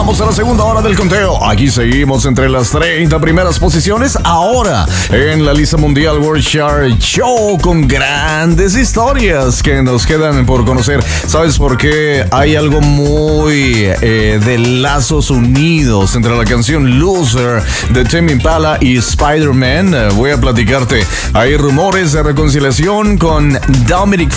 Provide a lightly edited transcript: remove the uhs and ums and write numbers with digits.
Vamos a la segunda hora del conteo. Aquí seguimos entre las 30 primeras posiciones. Ahora en la lista mundial World Chart Show con grandes historias que nos quedan por conocer. ¿Sabes por qué? Hay algo muy de lazos unidos entre la canción Loser de Tame Impala y Spider-Man. Voy a platicarte. Hay rumores de reconciliación con Dominic